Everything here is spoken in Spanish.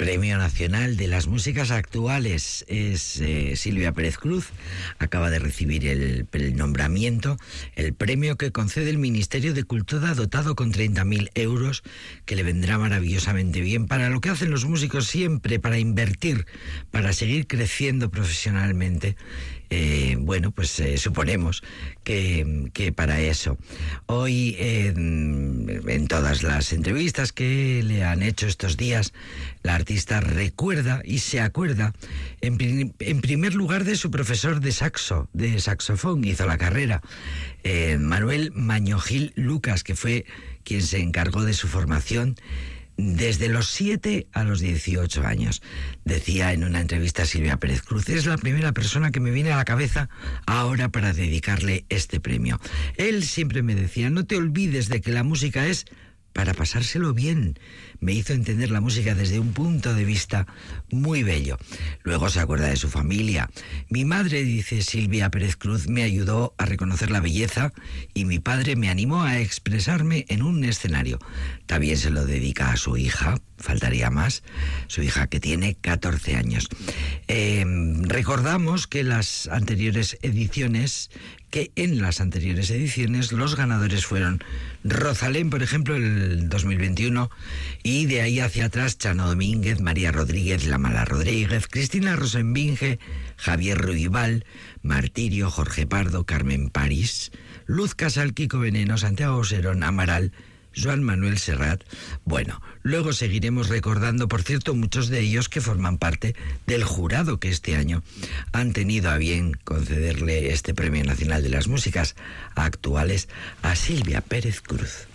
Premio Nacional de las Músicas Actuales es Silvia Pérez Cruz. Acaba de recibir el nombramiento, el premio que concede el Ministerio de Cultura, dotado con 30.000 euros, que le vendrá maravillosamente bien para lo que hacen los músicos siempre, para invertir, para seguir creciendo profesionalmente. Suponemos que para eso. Hoy, en todas las entrevistas que le han hecho estos días, la artista recuerda y se acuerda, en primer lugar, de su profesor de saxofón, hizo la carrera, Manuel Maño-Gil Lucas, que fue quien se encargó de su formación desde los 7 a los 18 años. Decía en una entrevista a Silvia Pérez Cruz: es la primera persona que me viene a la cabeza ahora para dedicarle este premio. Él siempre me decía: no te olvides de que la música es para pasárselo bien. Me hizo entender la música desde un punto de vista muy bello. Luego se acuerda de su familia. Mi madre, dice Silvia Pérez Cruz, me ayudó a reconocer la belleza y mi padre me animó a expresarme en un escenario. También se lo dedica a su hija, faltaría más, su hija que tiene 14 años. Recordamos que en las anteriores ediciones los ganadores fueron Rosalén, por ejemplo, el 2021, y de ahí hacia atrás Chano Domínguez, María Rodríguez, La Mala Rodríguez, Cristina Rosenbinge, Javier Ruibal, Martirio, Jorge Pardo, Carmen París, Luz Casal, Kiko Veneno, Santiago Serón, Amaral, Joan Manuel Serrat. Bueno, luego seguiremos recordando, por cierto, muchos de ellos que forman parte del jurado que este año han tenido a bien concederle este Premio Nacional de las Músicas Actuales a Silvia Pérez Cruz.